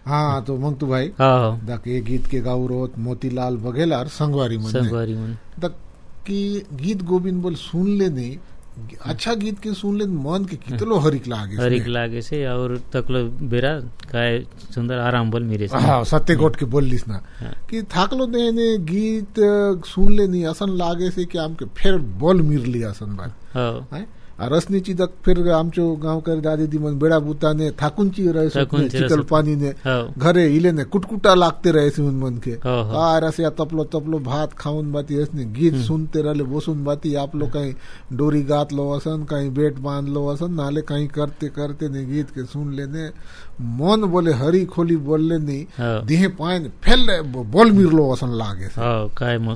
हाँ तो मग तू भाई दक ये गीत के गाऊ रोत मोतीलाल बघेला और संगवारी मन दक की गीत गोविंद बोल सुन ले नहीं अच्छा गीत के सुन ले मन के कितलो हरिक लागे से और तकलो बेरा काय सुंदर आराम बोल मेरे से हाँ सत्य गोट के बोल लिस ना कि थाकलो ने गीत सुन ले नहीं असन लागे से कि हमके फिर बोल मिर लिया असन बात रसनी चिदक फिर आमचो गांव कर दादी दी मन बेड़ा बूता ने थाकुंची रहे चिकल पानी ने घरे इले ने कुटकुटा लागते रहे से मन के रसिया तपलो भात खाऊन बाती ऐसने गीत सुनते रहे बोसुन बाती आप लोग कहीं डोरी गात लो असन कहीं बेट बांध लो असन नाले कहीं करते करते ने गीत के सुन लेने मन बोले हरी खोली बोल ले नहीं दिहे पाए फैल बोल मिर लो असन लागे